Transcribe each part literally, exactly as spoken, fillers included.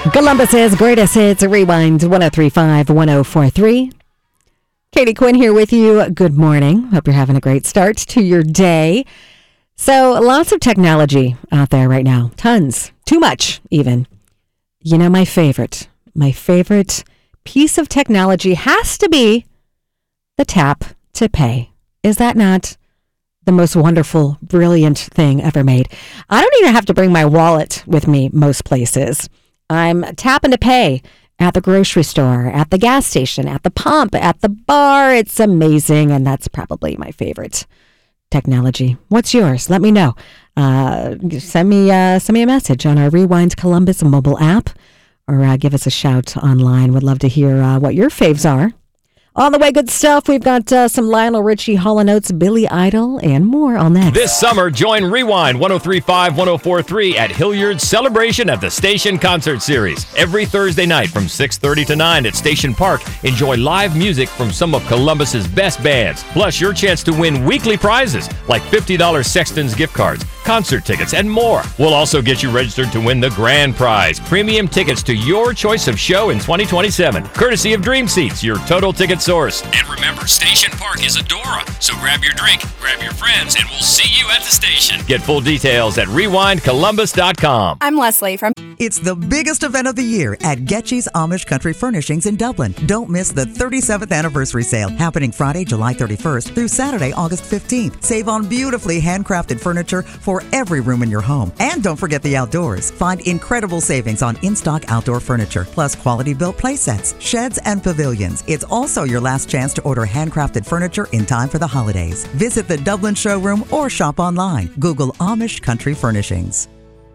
Columbus's greatest hits, Rewind one oh three point five, one oh four point three. Katie Quinn here with you. Good morning. Hope you're having a great start to your day. So, lots of technology out there right now. Tons. Too much, even. You know, my favorite, my favorite piece of technology has to be the tap to pay. Is that not the most wonderful, brilliant thing ever made? I don't even have to bring my wallet with me most places. I'm tapping to pay at the grocery store, at the gas station, at the pump, at the bar. It's amazing, and that's probably my favorite technology. What's yours? Let me know. Uh, send me uh, send me a message on our Rewind Columbus mobile app, or uh, give us a shout online. Would love to hear uh, what your faves are. On the way, good stuff. We've got uh, some Lionel Richie, Hall and Oates, Billy Idol, and more on that. This summer, join Rewind one oh three point five, one oh four point three at Hilliard's Celebration at the Station Concert Series. Every Thursday night from six thirty to nine at Station Park, enjoy live music from some of Columbus's best bands. Plus, your chance to win weekly prizes like fifty dollars Sexton's gift cards, concert tickets, and more. We'll also get you registered to win the grand prize, premium tickets to your choice of show in twenty twenty-seven, courtesy of Dream Seats, your total ticket source. And remember, Station Park is Adora, so grab your drink, grab your friends, and we'll see you at the station. Get full details at rewind columbus dot com. I'm Leslie from... It's the biggest event of the year at Getchy's Amish Country Furnishings in Dublin. Don't miss the thirty-seventh anniversary sale happening Friday, July thirty-first through Saturday, August fifteenth. Save on beautifully handcrafted furniture for every room in your home. And don't forget the outdoors. Find incredible savings on in-stock outdoor furniture, plus quality-built play sets, sheds, and pavilions. It's also your last chance to order handcrafted furniture in time for the holidays. Visit the Dublin showroom or shop online. Google Amish Country Furnishings.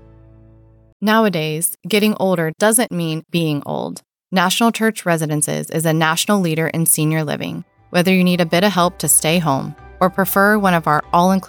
Nowadays, getting older doesn't mean being old. National Church Residences is a national leader in senior living. Whether you need a bit of help to stay home or prefer one of our all-inclusive